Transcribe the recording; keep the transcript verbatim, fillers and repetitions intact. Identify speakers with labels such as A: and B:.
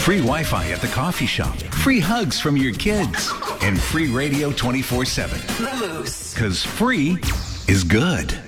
A: free Wi-Fi at the coffee shop, free hugs from your kids, and free radio twenty-four seven.
B: The Moose.
A: Because free is good.